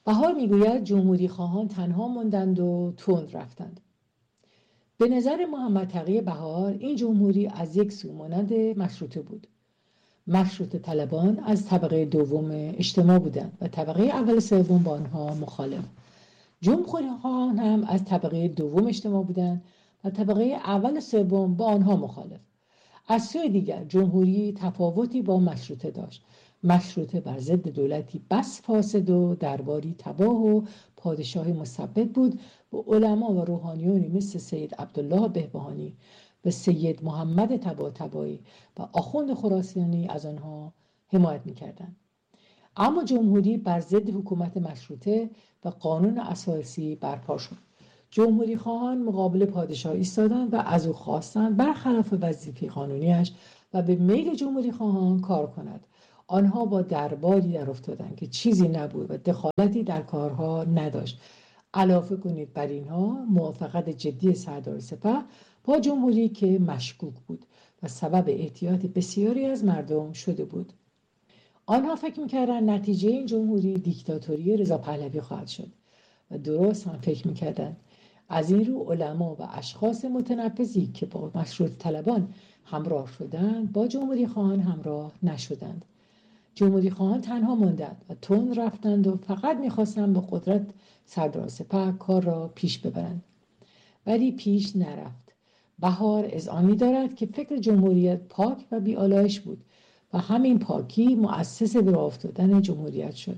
بهار میگوید جمهوری خواهان تنها ماندند و تند رفتند. به نظر محمد تقی بهار این جمهوری از یک سو مانند مشروطه بود. مشروطه طلبان از طبقه دوم اجتماع بودند و طبقه اول سوم با آنها مخالف. جمهوری خواهان هم از طبقه دوم اجتماع بودند و طبقه اول سوم با آنها مخالف. از سوی دیگر جمهوری تفاوتی با مشروطه داشت. مشروطه بر ضد دولتی بس فاسد و درباری تباه و پادشاهی مثبت بود و علما و روحانیونی مثل سید عبدالله بهبهانی و سید محمد طباطبایی و آخوند خراسانی از آنها حمایت می‌کردند. اما جمهوری بر ضد حکومت مشروطه و قانون اساسی برپا شد. جمهوری خواهان مقابل پادشاه ایستادند و از او خواستند برخلاف وظیفه قانونیش و به میل جمهوری خواهان کار کند. آنها با درباری در افتادند که چیزی نبود و دخالتی در کارها نداشت. علاوه کنید بر اینها موافقت جدی سردار سپاه با جمهوری که مشکوک بود و سبب احتیاط بسیاری از مردم شده بود. آنها فکر می‌کردند نتیجه این جمهوری دیکتاتوری رضا پهلوی خواهد شد و درست هم فکر می‌کردند. از این رو علما و اشخاص متنفذی که با مشروط طلبان همراه شدند با جمهوری خواهان همراه نشدند. جمهوری خواهان تنها ماندند و تند رفتند و فقط می‌خواستند به قدرت سردار سپاه کار را پیش ببرند. ولی پیش نرفت. بهار اذعان می‌دارد که فکر جمهوریت پاک و بی‌آلایش بود و همین پاکی مؤسس به راه افتادن جمهوریت شد.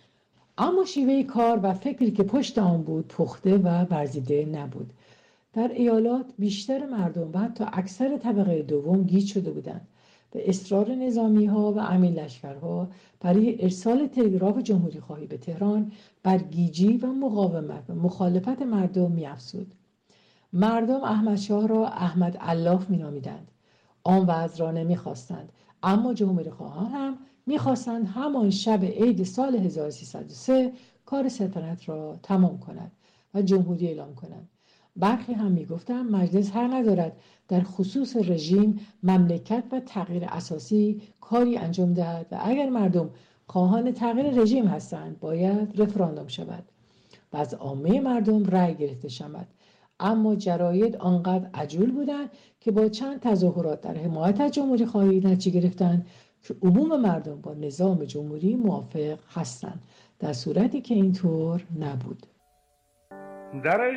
اما شیوه کار و فکری که پشت آن بود پخته و ورزیده نبود. در ایالات بیشتر مردم و حتی اکثر طبقه دوم گیج شده بودند و اصرار نظامی‌ها و امیر لشکرها برای ارسال تلگراف جمهوری خواهی به تهران بر گیجی و مقاومت و مخالفت مردم می‌افزود. مردم احمدشاه را احمد علاف می‌نامیدند. آن وضع را نمی‌خواستند، اما جمهوری خواهان هم می‌خواستند همان شب عید سال 1303 کار سلطنت را تمام کند و جمهوری اعلام کنند. برخی هم می‌گفتند مجلس حق ندارد در خصوص رژیم، مملکت و تغییر اساسی کاری انجام دهد و اگر مردم خواهان تغییر رژیم هستند باید رفراندوم شود و از عامه مردم رأی گرفته شود. اما جراید آنقدر عجول بودند که با چند تظاهرات در حمایت از جمهوری خواهی نتیجه گرفتند که عموم مردم با نظام جمهوری موافق هستند، در صورتی که اینطور نبود. در